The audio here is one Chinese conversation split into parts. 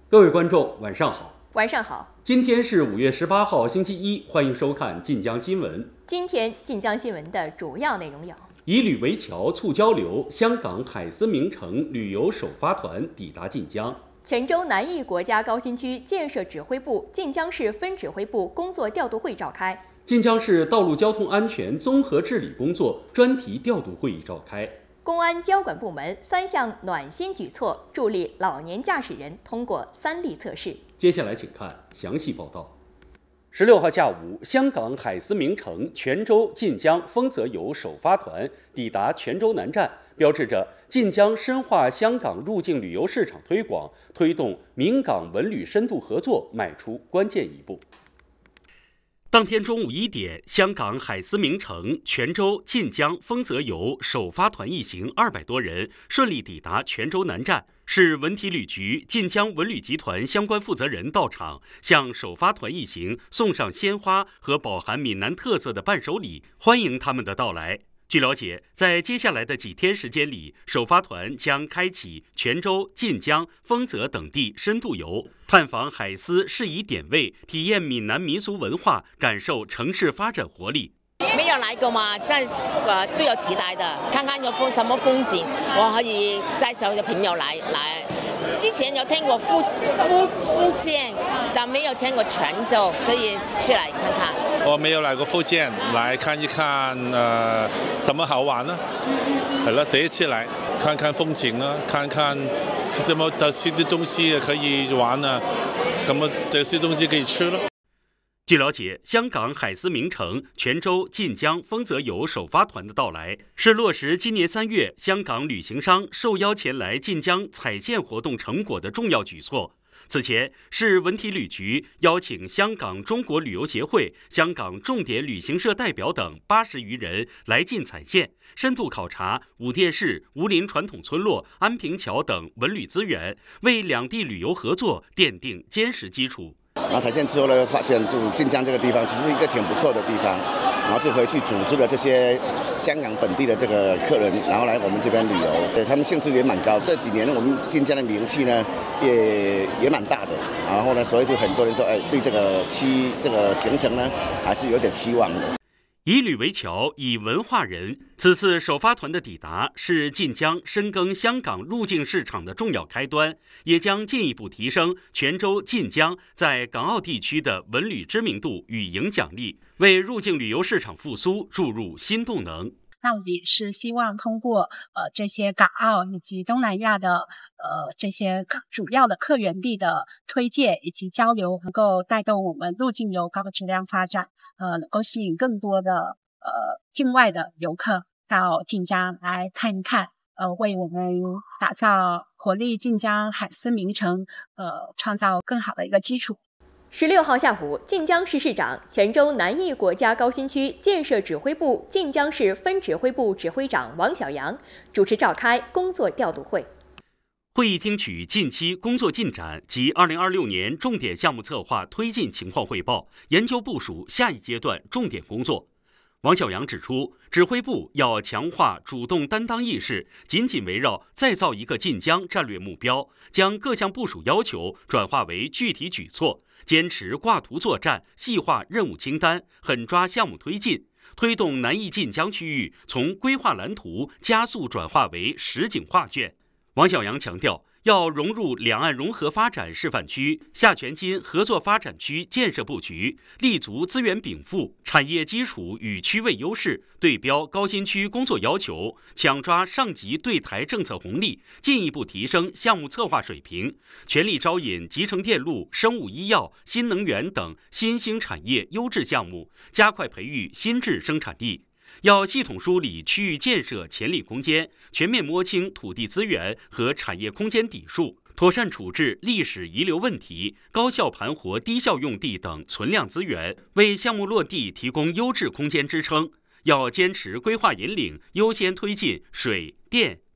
各位观众，晚上好。 晚上好。 今天是5月18号，星期一，欢迎收看晋江新闻。 今天晋江新闻的主要内容有： 以旅为桥，促交流，香港海思名城旅游首发团抵达晋江； 泉州南翼国家高新区建设指挥部晋江市分指挥部工作调度会召开； 晋江市道路交通安全综合治理工作专题调度会议召开； 公安交管部门3项暖心举措助力老年驾驶人通过3例测试。 接下来请看详细报道。16号下午，香港海思名城泉州晋江丰泽游首发团抵达泉州南站，标志着晋江深化香港入境旅游市场推广，推动闽港文旅深度合作迈出关键一步。当天中午1点，香港海思名城泉州晋江丰泽游首发团一行200多人顺利抵达泉州南站。市文体旅局晋江文旅集团相关负责人到场，向首发团一行送上鲜花和饱含闽南特色的伴手礼，欢迎他们的到来。据了解，在接下来的几天时间里，首发团将开启泉州、晋江、丰泽等地深度游，探访海思适宜点位，体验闽南民俗文化，感受城市发展活力。 没有来过嘛，都有期待的，看看有什么风景，我可以介绍的朋友来。之前有听过福建，但没有听过泉州，所以去来看看。 我没有来过福建，来看一看什么好玩呢？好了，第一次来看看风景呢，看看什么的新的东西可以玩呢，什么这些东西可以吃了。 据了解，香港海思名城泉州晋江丰泽游首发团的到来，是落实今年3月香港旅行商受邀前来晋江踩线活动成果的重要举措。此前，市文体旅局邀请香港中国旅游协会、香港重点旅行社代表等80余人来晋踩线，深度考察武店市、吴林传统村落、安平桥等文旅资源，为两地旅游合作奠定坚实基础。 然后踩线之后呢，发现就晋江这个地方其实是一个挺不错的地方，然后就回去组织了这些香港本地的这个客人，然后来我们这边旅游，他们兴致也蛮高。这几年我们晋江的名气呢也蛮大的，然后呢，所以就很多人说，对这个行程呢还是有点期望的。 以旅为桥，以文化人。此次首发团的抵达是晋江深耕香港入境市场的重要开端，也将进一步提升泉州、晋江在港澳地区的文旅知名度与影响力，为入境旅游市场复苏注入新动能。 那我们也是希望通过这些港澳以及东南亚的这些主要的客源地的推介以及交流，能够带动我们入境游高质量发展，能够吸引更多的境外的游客到晋江来看一看，为我们打造活力晋江海思名城创造更好的一个基础。 16号下午，晋江市市长、泉州南翼国家高新区建设指挥部晋江市分指挥部指挥长王小阳主持召开工作调度会。 会议听取近期工作进展及2026年重点项目策划推进情况汇报，研究部署下一阶段重点工作。王小阳指出，指挥部要强化主动担当意识，紧紧围绕再造一个晋江战略目标，将各项部署要求转化为具体举措，坚持挂图作战，细化任务清单，狠抓项目推进，推动南翼晋江区域从规划蓝图加速转化为实景画卷。王小阳强调，要融入两岸融合发展示范区、下全金合作发展区建设布局，立足资源禀赋、产业基础与区位优势，对标高新区工作要求，抢抓上级对台政策红利，进一步提升项目策划水平，全力招引集成电路、生物医药、新能源等新兴产业优质项目，加快培育新质生产力。要系统梳理区域建设潜力空间，全面摸清土地资源和产业空间底数，妥善处置历史遗留问题，高效盘活低效用地等存量资源，为项目落地提供优质空间支撑。要坚持规划引领，优先推进水电、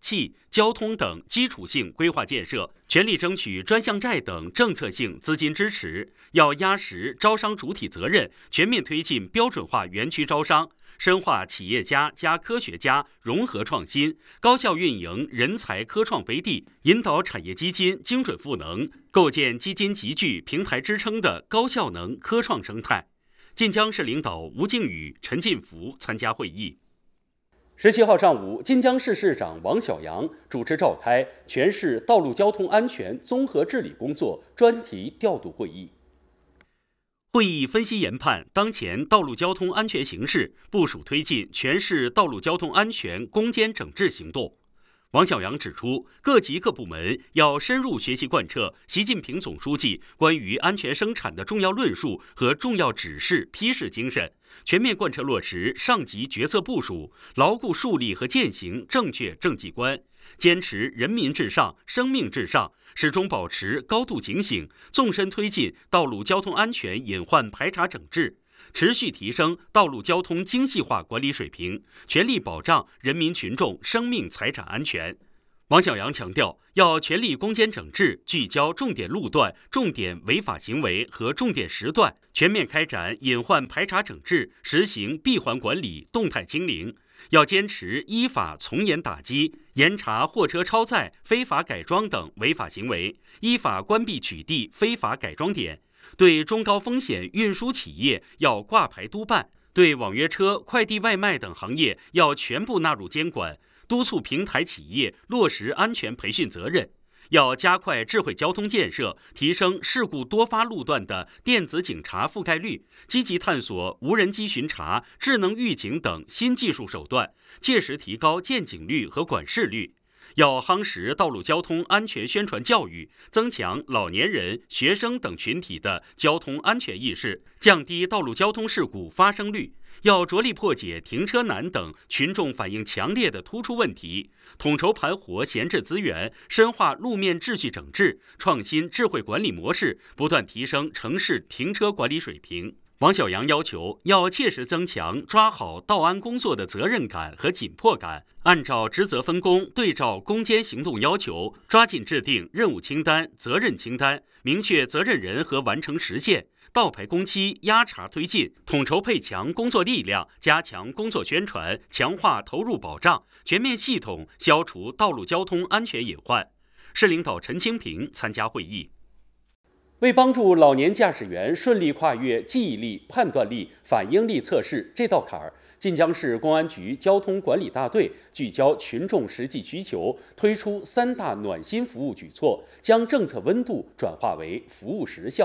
气、交通等基础性规划建设，全力争取专项债等政策性资金支持。要压实招商主体责任，全面推进标准化园区招商，深化企业家加科学家融合创新，高效运营人才科创飞地，引导产业基金精准赋能，构建基金集聚平台支撑的高效能科创生态。晋江市领导吴靖宇、陈进福参加会议。17号上午，晋江市市长王小杨主持召开全市道路交通安全综合治理工作专题调度会议。会议分析研判当前道路交通安全形势，部署推进全市道路交通安全攻坚整治行动。王小杨指出，各级各部门要深入学习贯彻习近平总书记关于安全生产的重要论述和重要指示批示精神，全面贯彻落实上级决策部署，牢固树立和践行正确政绩观，坚持人民至上、生命至上，始终保持高度警醒，纵深推进道路交通安全隐患排查整治，持续提升道路交通精细化管理水平，全力保障人民群众生命财产安全。王小杨强调，要全力攻坚整治，聚焦重点路段、重点违法行为和重点时段，全面开展隐患排查整治，实行闭环管理、动态清零。要坚持依法从严打击、严查货车超载、非法改装等违法行为，依法关闭取缔非法改装点。对中高风险运输企业要挂牌督办，对网约车、快递外卖等行业要全部纳入监管，督促平台企业落实安全培训责任。要加快智慧交通建设，提升事故多发路段的电子警察覆盖率，积极探索无人机巡查、智能预警等新技术手段，切实提高见警率和管事率。要夯实道路交通安全宣传教育，增强老年人、学生等群体的交通安全意识，降低道路交通事故发生率。要着力破解停车难等群众反映强烈的突出问题，统筹盘活闲置资源，深化路面秩序整治，创新智慧管理模式，不断提升城市停车管理水平。王小杨要求，要切实增强抓好道安工作的责任感和紧迫感，按照职责分工，对照攻坚行动要求，抓紧制定任务清单、责任清单，明确责任人和完成时限，倒排工期，压查推进，统筹配强工作力量，加强工作宣传，强化投入保障，全面系统消除道路交通安全隐患。市领导陈清平参加会议。为帮助老年驾驶员顺利跨越记忆力、判断力、反应力测试这道坎儿，晋江市公安局交通管理大队聚焦群众实际需求，推出3大暖心服务举措，将政策温度转化为服务实效。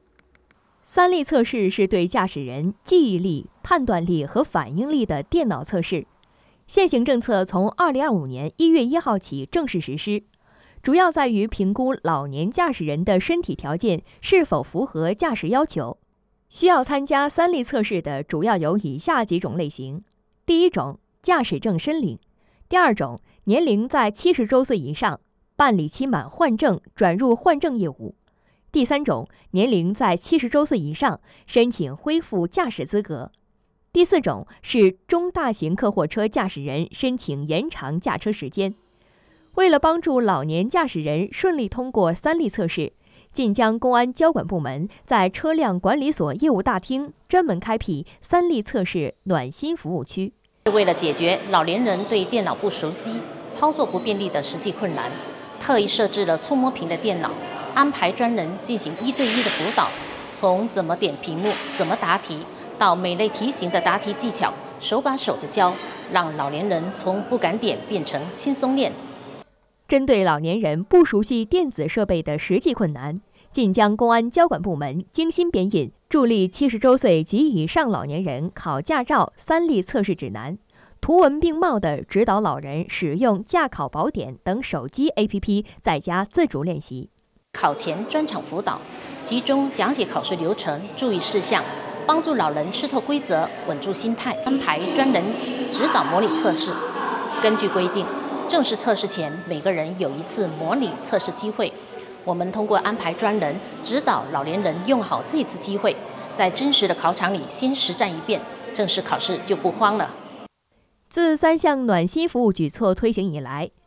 3力测试是对驾驶人记忆力、判断力和反应力的电脑测试。现行政策从2025年1月1号起正式实施。主要在于评估老年驾驶人的身体条件是否符合驾驶要求。需要参加3力测试的主要有以下几种类型：第一种，驾驶证申领；第二种，年龄在70周岁以上，办理期满换证转入换证业务；第三种，年龄在70周岁以上，申请恢复驾驶资格；第四种是中大型客货车驾驶人申请延长驾车时间。为了帮助老年驾驶人顺利通过3力测试，晋江公安交管部门在车辆管理所业务大厅专门开辟3力测试暖心服务区。 为了解决老年人对电脑不熟悉、操作不便利的实际困难，特意设置了触摸屏的电脑，安排专人进行1对1的辅导，从怎么点屏幕、怎么答题，到每类题型的答题技巧，手把手的教，让老年人从不敢点变成轻松练。 针对老年人不熟悉电子设备的实际困难，晋江公安交管部门精心编印助力70周岁及以上老年人考驾照3力测试指南，图文并茂地指导老人使用驾考宝典等手机 APP 在家自主练习。 考前专场辅导，集中讲解考试流程、注意事项，帮助老人吃透规则、稳住心态。安排专人指导模拟测试。根据规定，正式测试前，每个人有1次模拟测试机会。我们通过安排专人指导老年人用好这次机会，在真实的考场里先实战一遍，正式考试就不慌了。 自3项暖心服务举措推行以来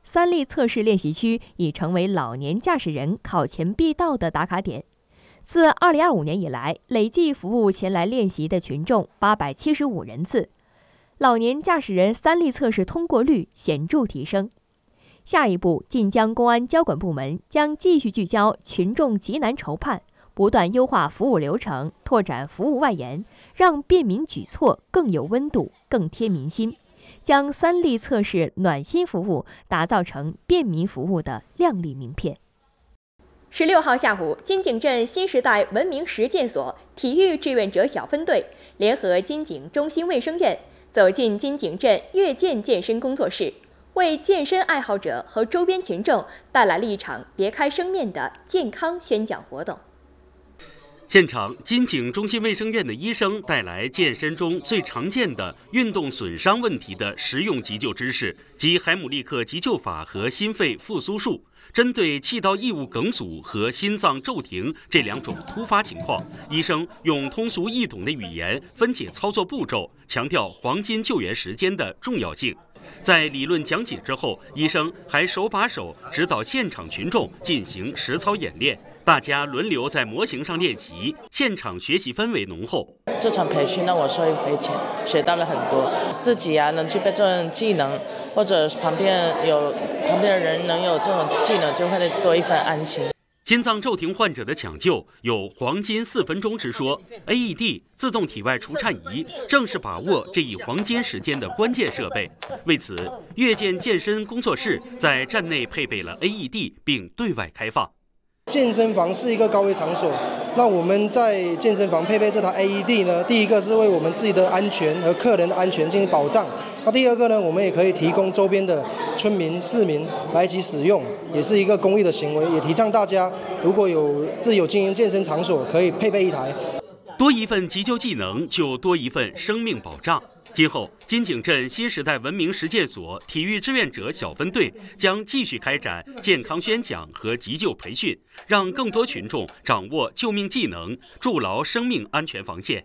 三立测试练习区已成为老年驾驶人考前必到的打卡点。自2025年以来，累计服务前来练习的群众875人次，老年驾驶人三立测试通过率显著提升。下一步，晋江公安交管部门将继续聚焦群众急难愁盼，不断优化服务流程，拓展服务外延，让便民举措更有温度、更贴民心，将三立测试暖心服务打造成便民服务的亮丽名片。16号下午，金井镇新时代文明实践所体育志愿者小分队联合金井中心卫生院，走进金井镇越健健身工作室，为健身爱好者和周边群众带来了一场别开生面的健康宣讲活动。 现场，金井中心卫生院的医生带来健身中最常见的运动损伤问题的实用急救知识及海姆立克急救法和心肺复苏术。针对气道异物梗阻和心脏骤停这两种突发情况，医生用通俗易懂的语言分解操作步骤，强调黄金救援时间的重要性。在理论讲解之后，医生还手把手指导现场群众进行实操演练，大家轮流在模型上练习，现场学习氛围浓厚。 这场培训让我受益匪浅，学到了很多，自己能具备这种技能，或者旁边的人能有这种技能，就会多一份安心。 心脏骤停患者的抢救有黄金4分钟之说 ，AED 自动体外除颤仪正是把握这一黄金时间的关键设备。为此，越健健身工作室在站内配备了 AED， 并对外开放。 健身房是一个高危场所，那我们在健身房配备这台 AED 呢，第一个是为我们自己的安全和客人的安全进行保障。那第二个呢，我们也可以提供周边的村民、市民来一起使用，也是一个公益的行为，也提倡大家如果自己有经营健身场所，可以配备一台。 多一份急救技能，就多一份生命保障。今后，金井镇新时代文明实践所体育志愿者小分队将继续开展健康宣讲和急救培训，让更多群众掌握救命技能，筑牢生命安全防线。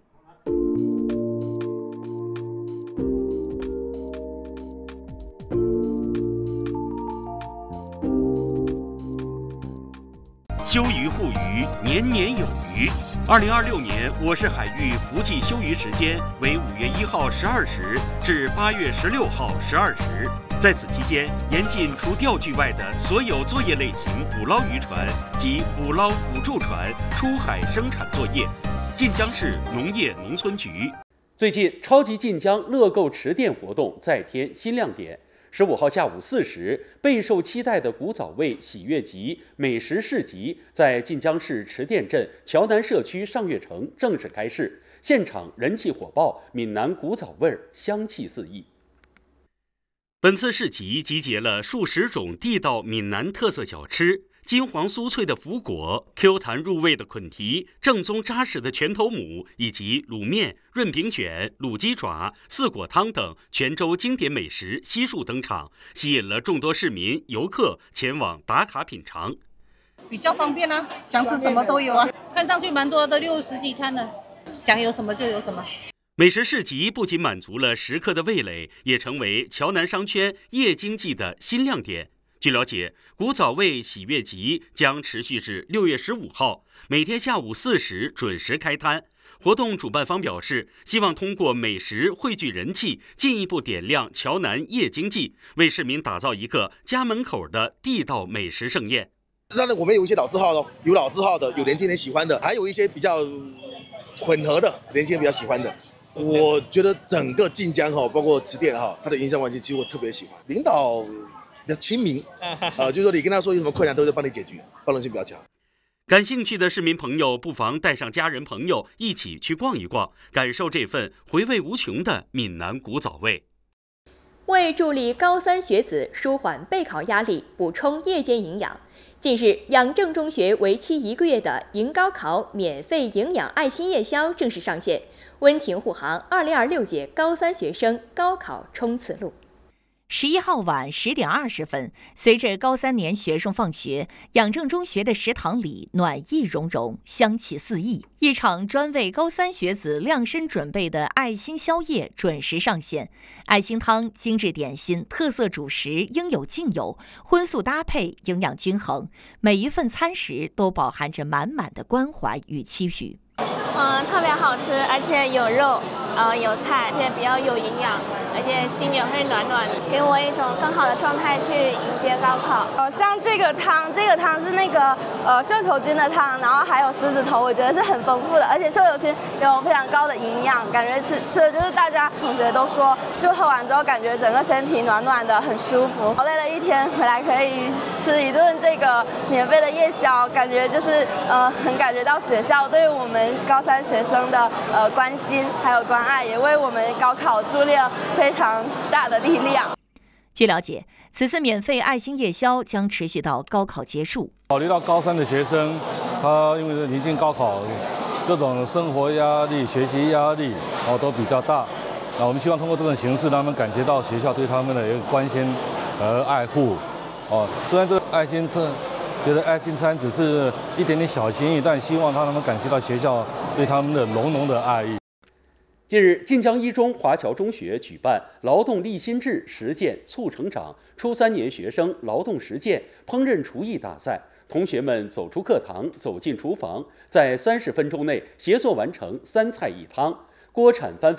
休渔护渔，年年有余。2026年我市海域伏季休渔时间为5月1号12时至8月16号12时。在此期间，严禁除钓具外的所有作业类型捕捞渔船及捕捞辅助船出海生产作业。晋江市农业农村局最近超级晋江乐购池店活动再添新亮点。15号下午4时，备受期待的古早味喜悦集美食市集在晋江市池店镇桥南社区上悦城正式开市，现场人气火爆，闽南古早味香气四溢。本次市集集结了数十种地道闽南特色小吃，金黄酥脆的腐果、Q 弹入味的捆蹄、正宗扎实的拳头母，以及卤面、润饼卷、卤鸡爪、四果汤等泉州经典美食悉数登场，吸引了众多市民游客前往打卡品尝。 比较方便啊，想吃什么都有啊，看上去蛮多的，60几摊的，想有什么就有什么。 美食市集不仅满足了食客的味蕾，也成为桥南商圈夜经济的新亮点。据了解，古早味喜悦集将持续至6月15号，每天下午4时准时开摊。活动主办方表示，希望通过美食汇聚人气，进一步点亮桥南夜经济，为市民打造一个家门口的地道美食盛宴。 当然，我们有一些老字号的，有老字号的，有年轻人喜欢的，还有一些比较混合的，年轻人比较喜欢的。我觉得整个晋江包括池店它的营销环境，其实我特别喜欢。领导比较亲民，就是说你跟他说有什么困难，都是帮你解决，包容性比较强。 感兴趣的市民朋友不妨带上家人朋友一起去逛一逛，感受这份回味无穷的闽南古早味。 为助力高3学子舒缓备考压力，补充夜间营养，近日，养正中学为期1个月的迎高考免费营养爱心夜宵正式上线，温情护航2026届高3学生高考冲刺路。 11号晚10点20分，随着高3年学生放学，养正中学的食堂里暖意融融，香气四溢。一场专为高3学子量身准备的爱心宵夜准时上线。爱心汤、精致点心、特色主食应有尽有，荤素搭配，营养均衡，每一份餐食都饱含着满满的关怀与期许。 特别好吃，而且有肉，有菜，而且比较有营养，而且心也会暖暖的，给我一种更好的状态去迎接高考。 像这个汤是那个绣球菌的汤，然后还有狮子头，我觉得是很丰富的，而且绣球菌有非常高的营养，感觉吃的就是大家同学都说，就喝完之后感觉整个身体暖暖的，很舒服。熬累了一天回来可以吃一顿这个免费的夜宵，感觉就是很感觉到学校对我们高3学生的关心还有关爱，也为我们高考助力了非常大的力量。 据了解，此次免费爱心夜宵将持续到高考结束。 考虑到高3的学生，他因为临近高考，各种生活压力、学习压力都比较大。我们希望通过这种形式，让他们感觉到学校对他们的一个关心和爱护。虽然这个爱心觉得爱心餐只是一点点小心意，但希望让他们感觉到学校对他们的浓浓的爱意。 近日，晋江一中华侨中学举办劳动立心志实践促成长初3年学生劳动实践烹饪厨艺大赛，同学们走出课堂，走进厨房，在30分钟内协作完成3菜1汤，锅铲翻